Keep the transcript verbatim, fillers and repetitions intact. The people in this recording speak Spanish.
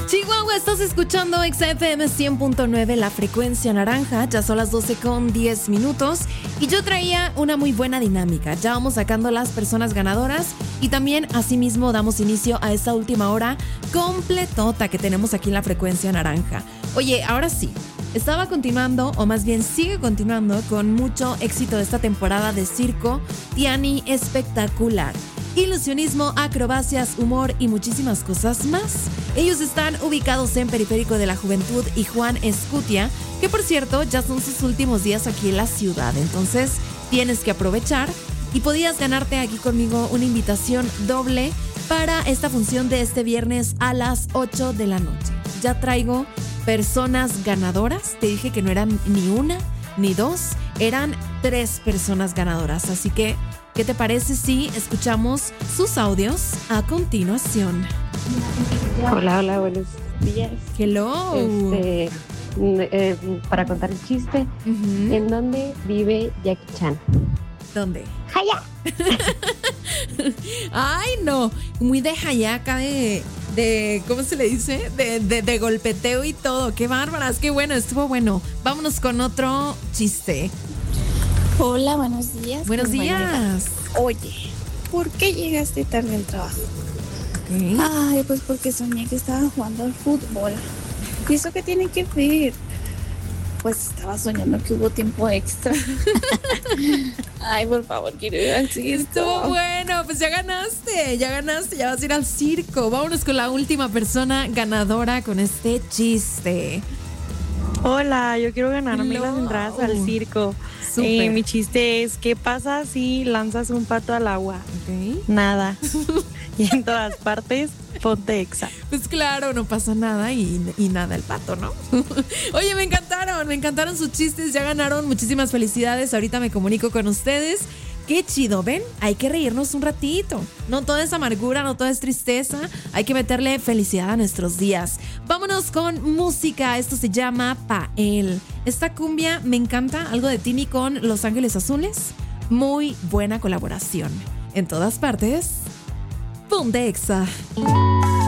Chihuahua, estás escuchando X F M cien punto nueve, la frecuencia naranja. Ya son las doce con diez minutos y yo traía una muy buena dinámica. Ya vamos sacando las personas ganadoras y también asimismo damos inicio a esta última hora completota que tenemos aquí en la frecuencia naranja. Oye, ahora sí, estaba continuando, o más bien sigue continuando con mucho éxito de esta temporada de circo, Tiani Espectacular. Ilusionismo, acrobacias, humor y muchísimas cosas más. Ellos están ubicados en Periférico de la Juventud y Juan Escutia, que por cierto ya son sus últimos días aquí en la ciudad. Entonces tienes que aprovechar y podías ganarte aquí conmigo una invitación doble para esta función de este viernes a las ocho de la noche. Ya traigo personas ganadoras. Te dije que no eran ni una ni dos, eran tres personas ganadoras. Así que ¿qué te parece si escuchamos sus audios a continuación? Hola, hola, buenos días. Hello. Este, eh, para contar el chiste, uh-huh. ¿En dónde vive Jackie Chan? ¿Dónde? ¡Jaya! Ay, no. Muy de jayaca, de, de, ¿cómo se le dice? De, de, de golpeteo y todo. ¡Qué bárbaras! ¡Qué bueno! Estuvo bueno. Vámonos con otro chiste. Hola, buenos días. Buenos días. Oye, ¿por qué llegaste tarde al trabajo? Okay. Ay, pues porque soñé que estaba jugando al fútbol. ¿Y eso qué tiene que ver? Pues estaba soñando que hubo tiempo extra. Ay, por favor, quiero ir al circo. Estuvo bueno, pues ya ganaste, ya ganaste, ya vas a ir al circo. Vámonos con la última persona ganadora con este chiste. Hola, yo quiero ganarme Hello. las entradas al circo. Eh, mi chiste es, ¿qué pasa si lanzas un pato al agua? Okay. Nada. Y en todas partes, ponte Exa. Pues claro, no pasa nada y, y nada el pato, ¿no? Oye, me encantaron, me encantaron sus chistes, ya ganaron, muchísimas felicidades. Ahorita me comunico con ustedes. Qué chido, ¿ven? Hay que reírnos un ratito. No toda es amargura, no toda es tristeza. Hay que meterle felicidad a nuestros días. Vámonos con música. Esto se llama Pael. Esta cumbia me encanta. Algo de Tini con Los Ángeles Azules. Muy buena colaboración. En todas partes, Ponte Exa.